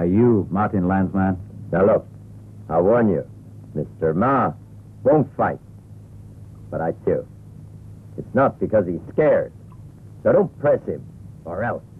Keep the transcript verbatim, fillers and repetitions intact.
Are you Martin Landsman? Now look, I warn you, Mister Ma won't fight. But I do. It's not because he's scared. So don't press him, or else.